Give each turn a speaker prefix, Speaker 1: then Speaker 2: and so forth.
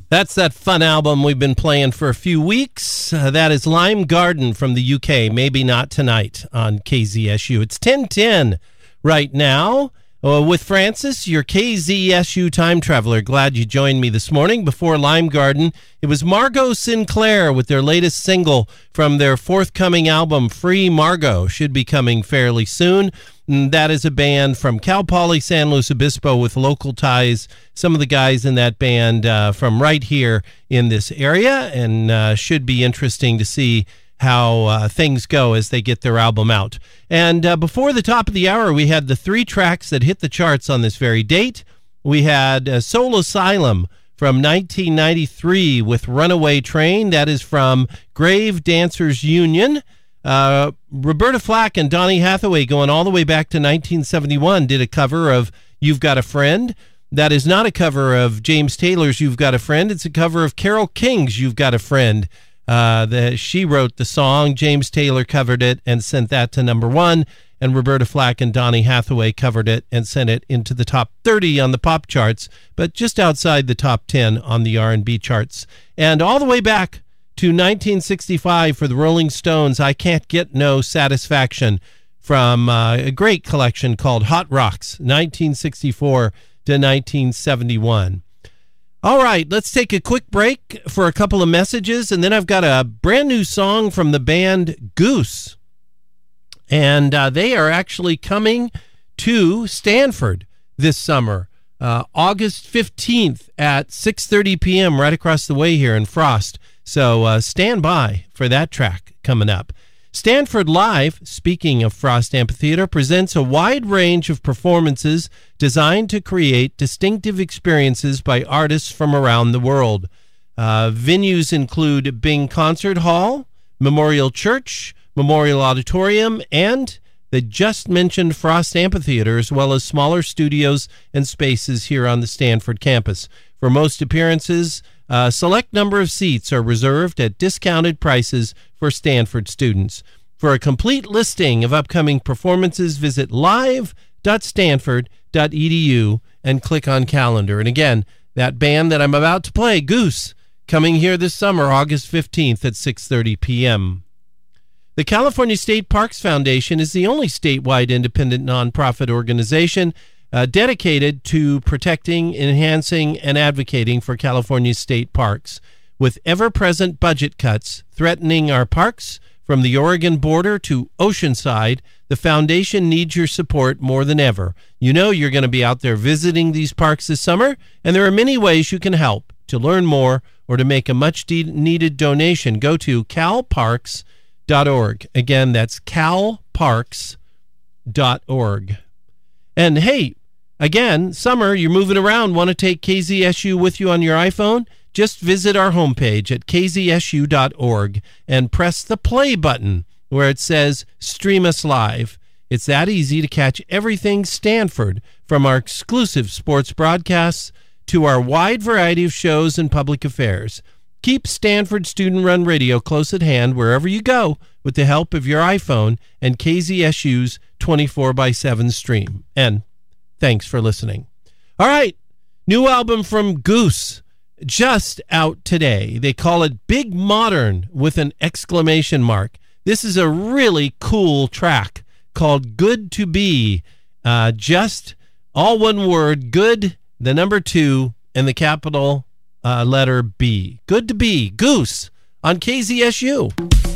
Speaker 1: That's that fun album we've been playing for a few weeks. That is Lime Garden from the UK. Maybe not tonight on KZSU. It's 10:10 right now. With Francis, your KZSU time traveler. Glad you joined me this morning. Before Lime Garden, it was Margot Sinclair with their latest single from their forthcoming album, Free Margot. Should be coming fairly soon. And that is a band from Cal Poly San Luis Obispo with local ties. Some of the guys in that band from right here in this area, and should be interesting to see how things go as they get their album out. And before the top of the hour, we had the three tracks that hit the charts on this very date. We had Soul Asylum from 1993 with Runaway Train. That is from Grave Dancers Union. Roberta Flack and Donny Hathaway, going all the way back to 1971, did a cover of You've Got a Friend. That is not a cover of James Taylor's You've Got a Friend. It's a cover of Carole King's You've Got a Friend. She wrote the song, James Taylor covered it and sent that to number one, and Roberta Flack and Donny Hathaway covered it and sent it into the top 30 on the pop charts, but just outside the top 10 on the R&B charts. And all the way back to 1965 for the Rolling Stones, I Can't Get No Satisfaction, from a great collection called Hot Rocks, 1964 to 1971. All right, let's take a quick break for a couple of messages, and then I've got a brand new song from the band Goose. And they are actually coming to Stanford this summer, August 15th at 6:30 p.m. right across the way here in Frost. So stand by for that track coming up. Stanford Live, speaking of Frost Amphitheater, presents a wide range of performances designed to create distinctive experiences by artists from around the world. Venues include Bing Concert Hall, Memorial Church, Memorial Auditorium, and the just mentioned Frost Amphitheater, as well as smaller studios and spaces here on the Stanford campus. For most appearances, a select number of seats are reserved at discounted prices for Stanford students. For a complete listing of upcoming performances, visit live.stanford.edu and click on calendar. And again, that band that I'm about to play, Goose, coming here this summer, August 15th at 6:30 p.m. The California State Parks Foundation is the only statewide independent nonprofit organization dedicated to protecting, enhancing, and advocating for California's state parks. With ever-present budget cuts threatening our parks from the Oregon border to Oceanside, the foundation needs your support more than ever. You know you're going to be out there visiting these parks this summer, and there are many ways you can help. To learn more or to make a much-needed donation, go to calparks.org. Again, that's calparks.org. And hey, again, summer, you're moving around, want to take KZSU with you on your iPhone? Just visit our homepage at kzsu.org and press the play button where it says Stream Us Live. It's that easy to catch everything Stanford, from our exclusive sports broadcasts to our wide variety of shows and public affairs. Keep Stanford Student-Run Radio close at hand wherever you go with the help of your iPhone and KZSU's 24/7 stream. And thanks for listening. All right, new album from Goose, just out today. They call it Big Modern with an exclamation mark. This is a really cool track called Good to Be. Just all one word, good, the number 2, and the capital letter B. Good to Be, Goose on KZSU.